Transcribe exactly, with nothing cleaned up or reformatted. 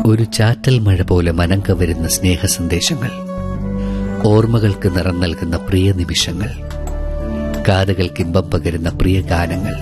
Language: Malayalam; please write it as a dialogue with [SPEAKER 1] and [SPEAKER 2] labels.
[SPEAKER 1] ഒരു ചാറ്റൽ മഴ പോലെ മനം കവരുന്ന സ്നേഹ സന്ദേശങ്ങൾ, ഓർമ്മകൾക്ക് നിറം നൽകുന്ന പ്രിയ നിമിഷങ്ങൾ, കാതുകൾക്ക് ഇമ്പം പകരുന്ന പ്രിയ ഗാനങ്ങൾ.